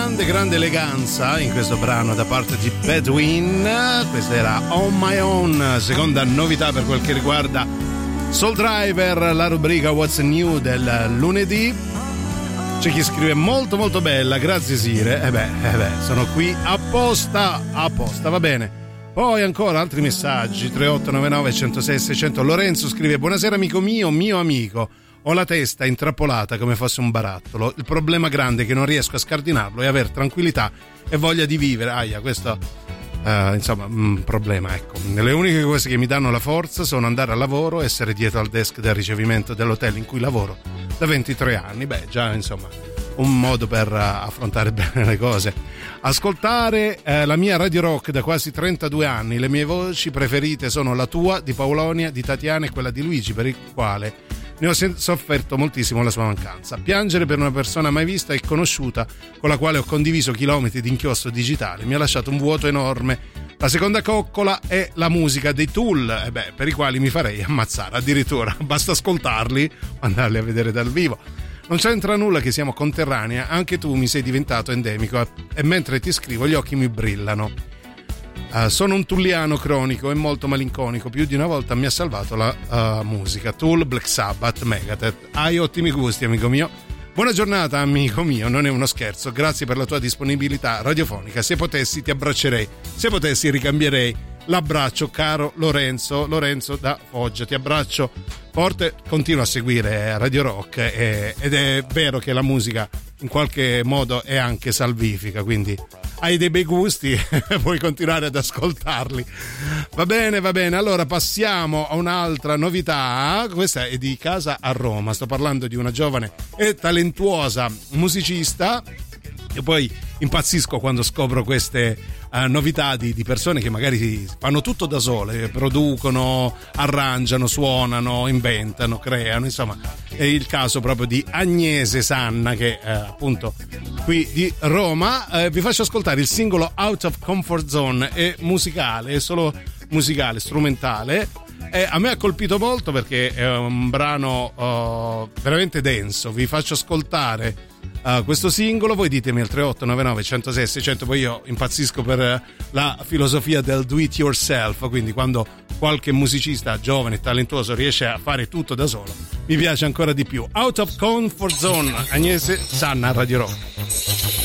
grande eleganza in questo brano da parte di Bedouin. Questa era On My Own, seconda novità per quel che riguarda Soul Driver, la rubrica What's New del lunedì. C'è chi scrive molto molto bella, grazie Sire. Sono qui apposta, va bene. Poi ancora altri messaggi, 3899 106 600. Lorenzo scrive: buonasera amico mio amico. Ho la testa intrappolata come fosse un barattolo. Il problema grande è che non riesco a scardinarlo e avere tranquillità e voglia di vivere. Questo insomma un problema, ecco. Le uniche cose che mi danno la forza sono andare al lavoro, essere dietro al desk del ricevimento dell'hotel in cui lavoro da 23 anni. Già insomma un modo per affrontare bene le cose. Ascoltare la mia Radio Rock da quasi 32 anni. Le mie voci preferite sono la tua, di Paolonia, di Tatiana e quella di Luigi, per il quale ne ho sofferto moltissimo la sua mancanza. Piangere per una persona mai vista e conosciuta, con la quale ho condiviso chilometri di inchiostro digitale, mi ha lasciato un vuoto enorme. La seconda coccola è la musica dei Tool, per i quali mi farei ammazzare addirittura. Basta ascoltarli, andarli a vedere dal vivo. Non c'entra nulla che siamo conterranei, anche tu mi sei diventato endemico e mentre ti scrivo gli occhi mi brillano. Sono un tulliano cronico e molto malinconico. Più di una volta mi ha salvato la musica. Tool, Black Sabbath, Megadeth. Hai ottimi gusti, amico mio. Buona giornata, amico mio. Non è uno scherzo. Grazie per la tua disponibilità radiofonica. Se potessi ti abbraccerei. Se potessi ricambierei l'abbraccio, caro Lorenzo da Foggia. Ti abbraccio forte. Continua a seguire Radio Rock ed è vero che la musica in qualche modo è anche salvifica, quindi hai dei bei gusti, puoi continuare ad ascoltarli. Va bene, allora passiamo a un'altra novità. Questa è di casa a Roma. Sto parlando di una giovane e talentuosa musicista e poi impazzisco quando scopro queste novità di persone che magari fanno tutto da sole, producono, arrangiano, suonano, inventano, creano. Insomma, è il caso proprio di Agnese Sanna, che appunto qui di Roma. Vi faccio ascoltare il singolo Out of Comfort Zone. È musicale, è solo musicale, strumentale. A me ha colpito molto perché è un brano veramente denso. Vi faccio ascoltare questo singolo, voi ditemi al 3899 106 600. Poi io impazzisco per la filosofia del do it yourself, quindi quando qualche musicista giovane e talentuoso riesce a fare tutto da solo mi piace ancora di più. Out of Comfort Zone, Agnese Sanna, Radio Rock.